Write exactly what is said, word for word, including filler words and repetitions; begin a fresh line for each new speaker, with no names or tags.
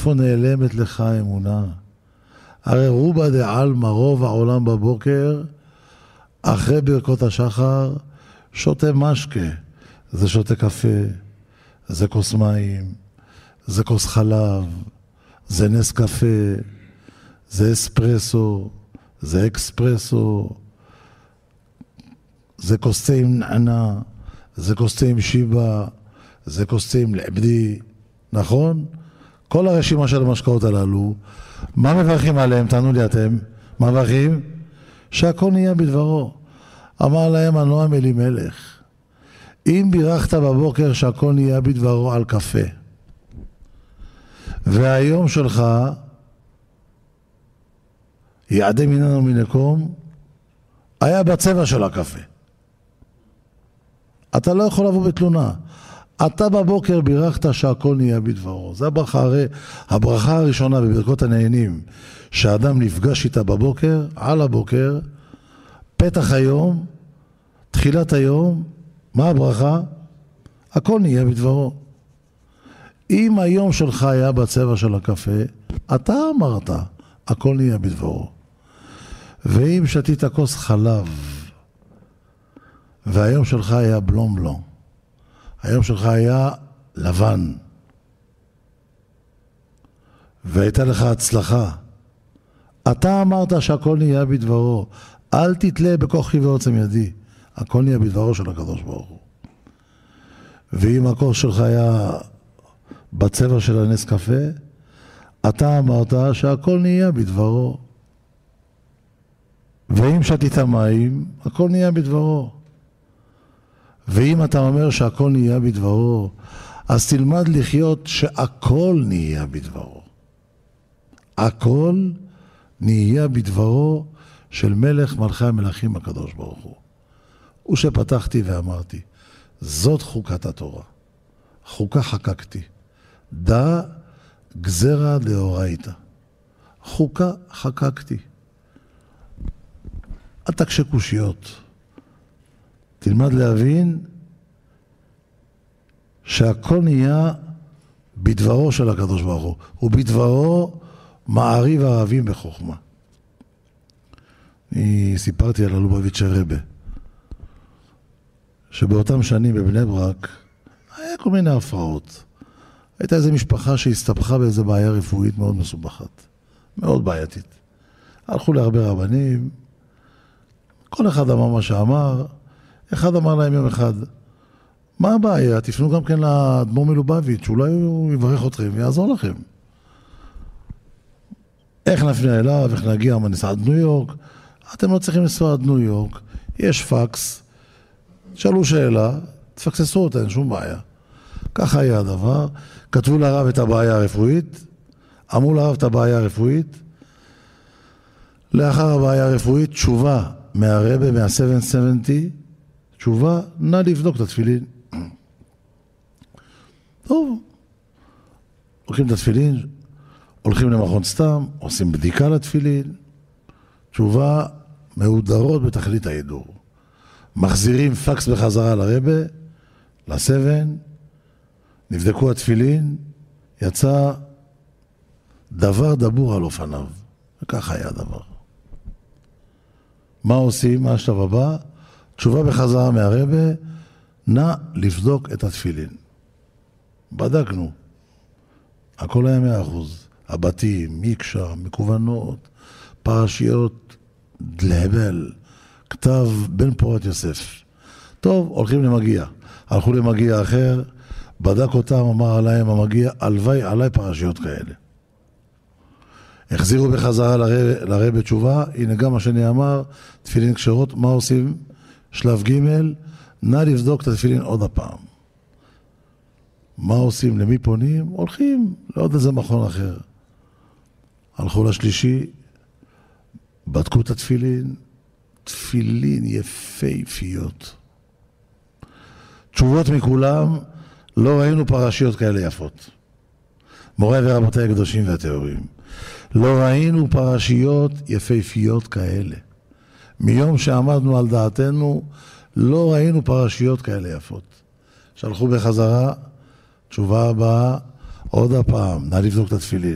איפה נעלמת לך האמונה? הרי רובה דעלמא, רוב העולם בבוקר, אחרי ברכות השחר, שותה משקה. זה שותה קפה, זה כוס מים, זה כוס חלב, זה נס קפה, זה אספרסו, זה אקספרסו, זה כוס תה עם נענה, זה כוס תה עם שיבה, זה כוס תה עם לעבדי, נכון? כל הרשימה של המשקאות הללו, מה מברכים עליהם? תענו לי אתם. מה מברכים? שהכל נהיה בדברו. אמר להם הנועם אלימלך, אם בירכת בבוקר שהכל נהיה בדברו על קפה, והיום שלך יעדי מיננו מנקום, היה בצבע של הקפה. אתה לא יכול לבוא בתלונה. אתה בבוקר בירכת שהכל נהיה בדברו. זה הברכה, הרי הברכה הראשונה בברכות הנהנים, שהאדם נפגש איתה בבוקר, על הבוקר, פתח היום, תחילת היום, מה הברכה? הכל נהיה בדברו. אם היום שלך היה בצבע של הקפה, אתה אמרת, הכל נהיה בדברו. ואם שתית כוס חלב, והיום שלך היה בלום בלום, היום שלך היה לבן, והייתה לך הצלחה, אתה אמרת שהכל נהיה בדברו. אל תתלה בכוחי ועוצם ידי, הכל נהיה בדברו של הקדוש ברוך הוא. ואם הכוס שלך היה בצבע של הנס קפה, אתה אמרת שהכל נהיה בדברו. ואם שתית מים, הכל נהיה בדברו. ואם אתה אומר שהכל נהיה בדברו, אז תלמד לחיות שהכל נהיה בדברו. הכל נהיה בדברו של מלך מלכי המלכים הקדוש ברוך הוא. הוא שפתחתי ואמרתי, זאת חוקת התורה. חוקה חקקתי. דא גזרה דאורייתא. חוקה חקקתי. אל תקשה קושיות. תלמד להבין שהכל נהיה בדברו של הקדוש ברוך הוא. ובדברו מעריב הערבים בחוכמה. אני סיפרתי על הלובביץ' רבה, שבאותם שנים בבני ברק היה כל מיני הפרעות. הייתה איזו משפחה שהסתבכה באיזו בעיה רפואית מאוד מסובכת, מאוד בעייתית. הלכו להרבה רבנים, כל אחד אמר מה שאמר, אחד אמר להם יום אחד, מה הבעיה? תפנו גם כן לאדמו"ר מלובביץ', אולי הוא יברך אתכם ויעזור לכם. איך נפנה אליו, איך נגיע מנסה עד ניו יורק? אתם לא צריכים לנסוע עד ניו יורק, יש פקס, שאלו שאלה, תפקססו אותה, אין שום בעיה. ככה היה הדבר, כתבו לרב את הבעיה הרפואית, אמרו לרב את הבעיה הרפואית, לאחר הבעיה הרפואית, תשובה מהרבא, מה-שבע שבעים, תשובה, נא לבדוק את התפילין. טוב, לוקחים את התפילין, הולכים למכון סתם, עושים בדיקה לתפילין, תשובה מהודרות בתכלית ההידור. מחזירים פקס בחזרה לרבא, לסבן, נבדקו התפילין, יצא דבר דבור על אופניו. וככה היה הדבר. מה עושים? מה השלב הבא? תשובה בחזרה מהרבא, נא לבדוק את התפילין. בדקנו. הכל היה מאה אחוז. הבתים, מקשה, מקוונות, פרשיות, דלהבל, כתב בן פורת יוסף. טוב, הולכים למגיע. הלכו למגיע אחר, בדק אותם, אמר עליהם המגיע, הלוואי עליי פרשיות כאלה. החזירו בחזרה לרב, לרב תשובה, הנה גם מה שאני אמר, תפילין כשרות, מה עושים? שלב ג', נא לבדוק את התפילין עוד הפעם. מה עושים? למי פונים? הולכים לעוד איזה מכון אחר. הלכו לשלישי, בדקו את התפילין, תפילין יפהפיות. תשובות מכולם, לא ראינו פרשיות כאלה יפות. מוריי ורבותיי הקדושים והטהורים, לא ראינו פרשיות יפהפיות כאלה. מיום שעמדנו על דעתנו, לא ראינו פרשיות כאלה יפות. שלחו בחזרה, תשובה הבאה, עוד הפעם, נא לבדוק את התפילין.